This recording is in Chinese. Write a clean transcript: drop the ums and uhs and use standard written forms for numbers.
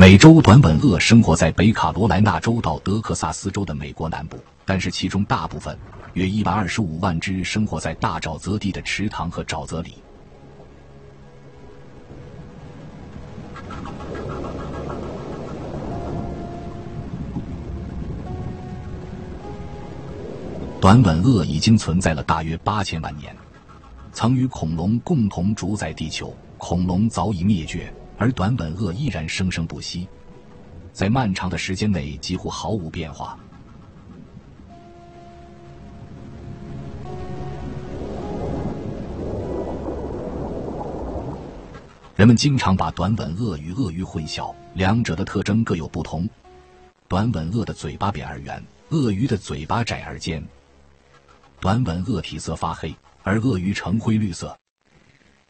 美洲短吻鳄生活在北卡罗来纳州到德克萨斯州的美国南部，但是其中大部分约125万只生活在大沼泽地的池塘和沼泽里。短吻鳄已经存在了大约8000万年，曾与恐龙共同主宰地球，恐龙早已灭绝，而短吻鳄依然生生不息，在漫长的时间内几乎毫无变化。人们经常把短吻鳄与鳄鱼混淆，两者的特征各有不同。短吻鳄的嘴巴扁而圆，鳄鱼的嘴巴窄而尖。短吻鳄体色发黑，而鳄鱼呈灰绿色。